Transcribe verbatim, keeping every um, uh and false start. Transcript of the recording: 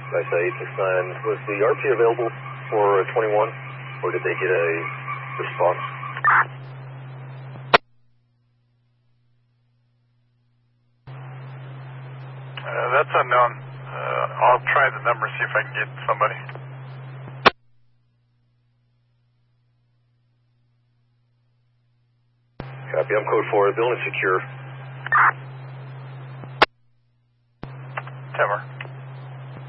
Nice eight six nine. Was the R P available for twenty-one, or did they get a response? Uh, that's unknown. Uh, I'll try the number, see if I can get somebody. Copy, I'm code four. Building secure. Timmer.